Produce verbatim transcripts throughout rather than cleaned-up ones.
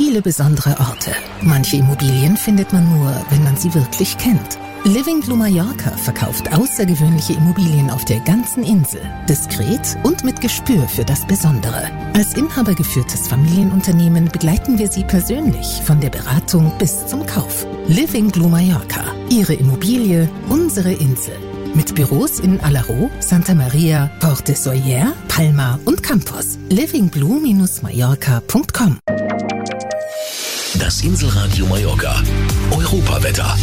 viele besondere Orte. Manche Immobilien findet man nur, wenn man sie wirklich kennt. Living Blue Mallorca verkauft außergewöhnliche Immobilien auf der ganzen Insel. Diskret und mit Gespür für das Besondere. Als inhabergeführtes Familienunternehmen begleiten wir Sie persönlich von der Beratung bis zum Kauf. Living Blue Mallorca. Ihre Immobilie, unsere Insel. Mit Büros in Alaró, Santa Maria, Port de Soller, Palma und Campos. living blue dash mallorca punkt com. Das Inselradio Mallorca. Europawetter.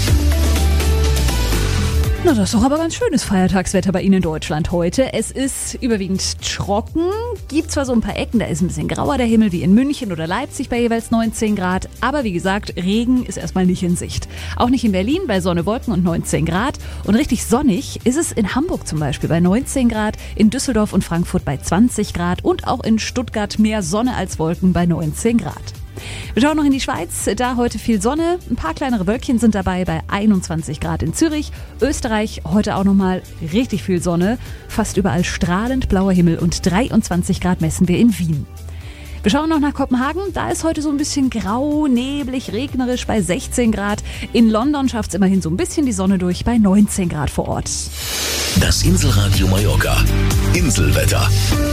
Na, das ist doch aber ganz schönes Feiertagswetter bei Ihnen in Deutschland heute. Es ist überwiegend trocken, gibt zwar so ein paar Ecken, da ist ein bisschen grauer der Himmel, wie in München oder Leipzig bei jeweils neunzehn Grad, aber wie gesagt, Regen ist erstmal nicht in Sicht. Auch nicht in Berlin bei Sonne, Wolken und neunzehn Grad. Und richtig sonnig ist es in Hamburg zum Beispiel bei neunzehn Grad, in Düsseldorf und Frankfurt bei zwanzig Grad und auch in Stuttgart mehr Sonne als Wolken bei neunzehn Grad. Wir schauen noch in die Schweiz, da heute viel Sonne, ein paar kleinere Wölkchen sind dabei bei einundzwanzig Grad in Zürich. Österreich heute auch nochmal richtig viel Sonne, fast überall strahlend blauer Himmel und dreiundzwanzig Grad messen wir in Wien. Wir schauen noch nach Kopenhagen, da ist heute so ein bisschen grau, neblig, regnerisch bei sechzehn Grad. In London schafft es immerhin so ein bisschen die Sonne durch bei neunzehn Grad vor Ort. Das Inselradio Mallorca. Inselwetter.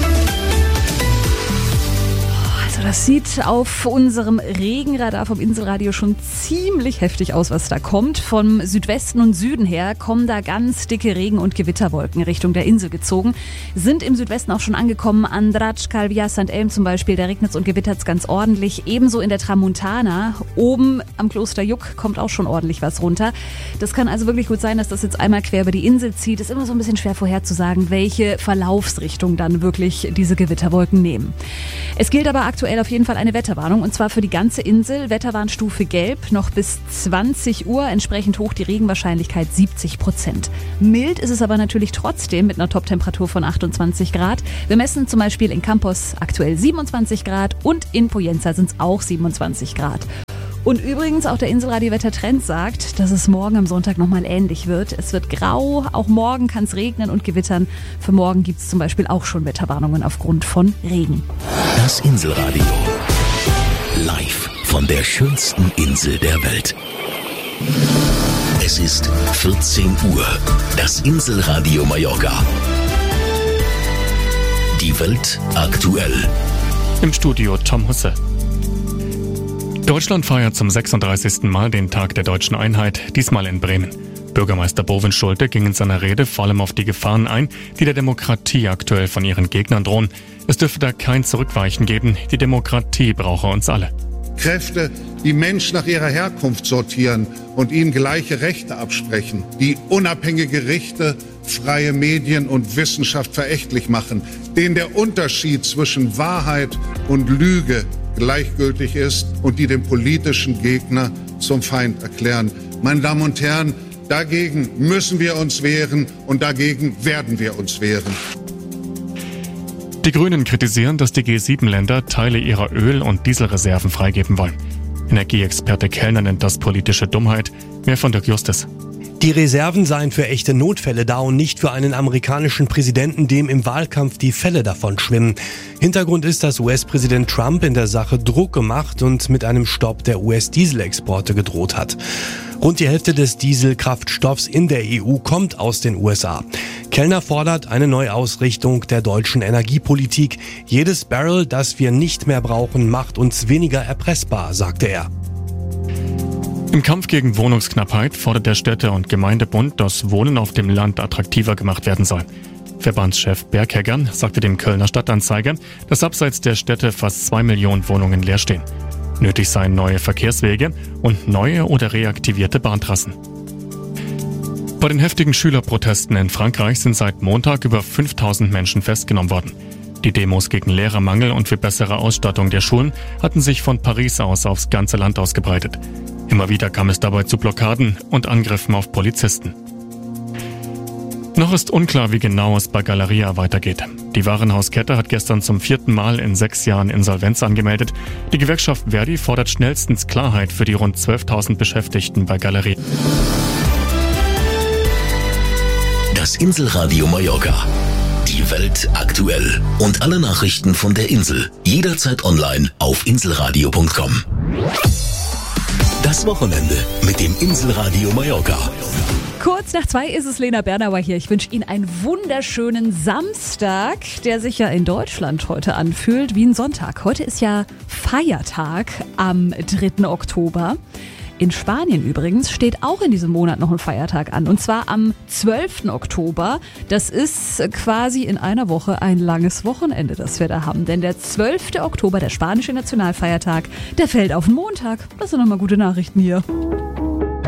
Das sieht auf unserem Regenradar vom Inselradio schon ziemlich heftig aus, was da kommt. Vom Südwesten und Süden her kommen da ganz dicke Regen- und Gewitterwolken Richtung der Insel gezogen. Sind im Südwesten auch schon angekommen. An Drač, Calviá, Sankt Elm zum Beispiel, da regnet es und gewittert es ganz ordentlich. Ebenso in der Tramontana. Oben am Kloster Juck kommt auch schon ordentlich was runter. Das kann also wirklich gut sein, dass das jetzt einmal quer über die Insel zieht. Ist immer so ein bisschen schwer vorherzusagen, welche Verlaufsrichtung dann wirklich diese Gewitterwolken nehmen. Es gilt aber aktuell auf jeden Fall eine Wetterwarnung und zwar für die ganze Insel. Wetterwarnstufe Gelb, noch bis zwanzig Uhr, entsprechend hoch die Regenwahrscheinlichkeit siebzig Prozent. Mild ist es aber natürlich trotzdem mit einer Toptemperatur von achtundzwanzig Grad. Wir messen zum Beispiel in Campos aktuell siebenundzwanzig Grad und in Poyenza sind es auch siebenundzwanzig Grad. Und übrigens auch der Inselradio-Wettertrend sagt, dass es morgen am Sonntag nochmal ähnlich wird. Es wird grau, auch morgen kann es regnen und gewittern. Für morgen gibt es zum Beispiel auch schon Wetterwarnungen aufgrund von Regen. Das Inselradio. Live von der schönsten Insel der Welt. Es ist vierzehn Uhr. Das Inselradio Mallorca. Die Welt aktuell. Im Studio Tom Husse. Deutschland feiert zum sechsunddreißigsten Mal den Tag der deutschen Einheit, diesmal in Bremen. Bürgermeister Bovin Schulte ging in seiner Rede vor allem auf die Gefahren ein, die der Demokratie aktuell von ihren Gegnern drohen. Es dürfe da kein Zurückweichen geben, die Demokratie brauche uns alle. Kräfte, die Menschen nach ihrer Herkunft sortieren und ihnen gleiche Rechte absprechen, die unabhängige Gerichte, freie Medien und Wissenschaft verächtlich machen, denen der Unterschied zwischen Wahrheit und Lüge gleichgültig ist und die den politischen Gegner zum Feind erklären. Meine Damen und Herren, dagegen müssen wir uns wehren und dagegen werden wir uns wehren. Die Grünen kritisieren, dass die G sieben Länder Teile ihrer Öl- und Dieselreserven freigeben wollen. Energieexperte Kellner nennt das politische Dummheit. Mehr von Dirk Justus. Die Reserven seien für echte Notfälle da und nicht für einen amerikanischen Präsidenten, dem im Wahlkampf die Fälle davon schwimmen. Hintergrund ist, dass U S-Präsident Trump in der Sache Druck gemacht und mit einem Stopp der U S-Dieselexporte gedroht hat. Rund die Hälfte des Dieselkraftstoffs in der E U kommt aus den U S A. Kellner fordert eine Neuausrichtung der deutschen Energiepolitik. Jedes Barrel, das wir nicht mehr brauchen, macht uns weniger erpressbar, sagte er. Im Kampf gegen Wohnungsknappheit fordert der Städte- und Gemeindebund, dass Wohnen auf dem Land attraktiver gemacht werden soll. Verbandschef Bergheggern sagte dem Kölner Stadtanzeiger, dass abseits der Städte fast zwei Millionen Wohnungen leer stehen. Nötig seien neue Verkehrswege und neue oder reaktivierte Bahntrassen. Bei den heftigen Schülerprotesten in Frankreich sind seit Montag über fünftausend Menschen festgenommen worden. Die Demos gegen Lehrermangel und für bessere Ausstattung der Schulen hatten sich von Paris aus aufs ganze Land ausgebreitet. Immer wieder kam es dabei zu Blockaden und Angriffen auf Polizisten. Noch ist unklar, wie genau es bei Galeria weitergeht. Die Warenhauskette hat gestern zum vierten Mal in sechs Jahren Insolvenz angemeldet. Die Gewerkschaft Verdi fordert schnellstens Klarheit für die rund zwölftausend Beschäftigten bei Galeria. Das Inselradio Mallorca. Die Die Welt aktuell. Und alle Nachrichten von der Insel. Jederzeit online auf inselradio punkt com. Das Wochenende mit dem Inselradio Mallorca. Kurz nach zwei ist es Lena Bernauer hier. Ich wünsche Ihnen einen wunderschönen Samstag, der sich ja in Deutschland heute anfühlt wie ein Sonntag. Heute ist ja Feiertag am dritten Oktober. In Spanien übrigens steht auch in diesem Monat noch ein Feiertag an. Und zwar am zwölften Oktober. Das ist quasi in einer Woche ein langes Wochenende, das wir da haben. Denn der zwölfte Oktober, der spanische Nationalfeiertag, der fällt auf den Montag. Das sind nochmal gute Nachrichten hier.